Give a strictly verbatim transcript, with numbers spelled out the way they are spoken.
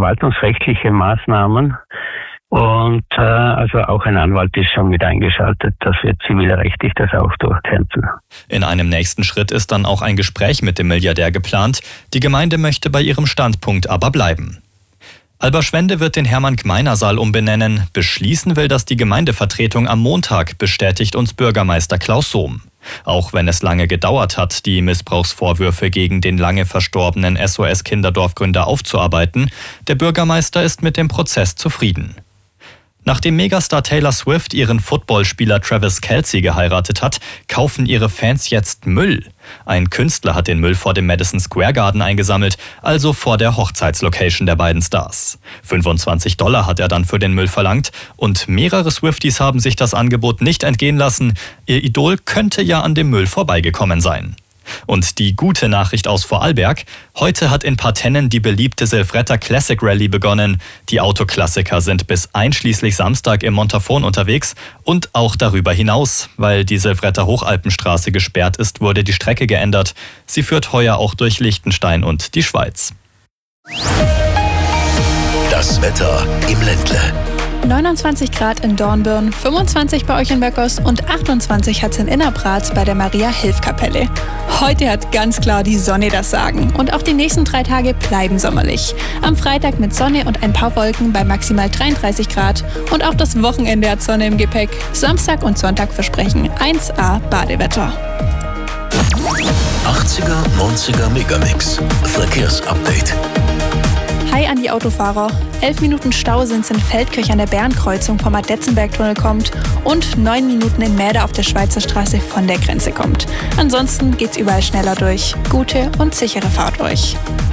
verwaltungsrechtliche Maßnahmen. Und äh, also auch ein Anwalt ist schon mit eingeschaltet, dass wir zivilrechtlich das auch durchkämpfen. In einem nächsten Schritt ist dann auch ein Gespräch mit dem Milliardär geplant. Die Gemeinde möchte bei ihrem Standpunkt aber bleiben. Alberschwende wird den Hermann-Gmeiner-Saal umbenennen. Beschließen will das die Gemeindevertretung am Montag, bestätigt uns Bürgermeister Klaus Sohm. Auch wenn es lange gedauert hat, die Missbrauchsvorwürfe gegen den lange verstorbenen S O S-Kinderdorfgründer aufzuarbeiten, der Bürgermeister ist mit dem Prozess zufrieden. Nachdem Megastar Taylor Swift ihren Footballspieler Travis Kelce geheiratet hat, kaufen ihre Fans jetzt Müll. Ein Künstler hat den Müll vor dem Madison Square Garden eingesammelt, also vor der Hochzeitslocation der beiden Stars. fünfundzwanzig Dollar hat er dann für den Müll verlangt und mehrere Swifties haben sich das Angebot nicht entgehen lassen. Ihr Idol könnte ja an dem Müll vorbeigekommen sein. Und die gute Nachricht aus Vorarlberg: Heute hat in Partennen die beliebte Silvretta Classic Rally begonnen. Die Autoklassiker sind bis einschließlich Samstag im Montafon unterwegs und auch darüber hinaus. Weil die Silvretta Hochalpenstraße gesperrt ist, wurde die Strecke geändert. Sie führt heuer auch durch Liechtenstein und die Schweiz. Das Wetter im Ländle. neunundzwanzig Grad in Dornbirn, fünfundzwanzig bei euch in Möckers und achtundzwanzig hat es in Innerpratz bei der Maria-Hilf-Kapelle. Heute hat ganz klar die Sonne das Sagen und auch die nächsten drei Tage bleiben sommerlich. Am Freitag mit Sonne und ein paar Wolken bei maximal dreiunddreißig Grad und auch das Wochenende hat Sonne im Gepäck. Samstag und Sonntag versprechen eins A Badewetter. achtziger, neunziger Megamix. Verkehrsupdate. Hi an die Autofahrer. Elf Minuten Stau sind es in Feldkirch an der Bärenkreuzung vom Adetzenbergtunnel kommt und neun Minuten in Mäder auf der Schweizer Straße von der Grenze kommt. Ansonsten geht's überall schneller durch. Gute und sichere Fahrt euch.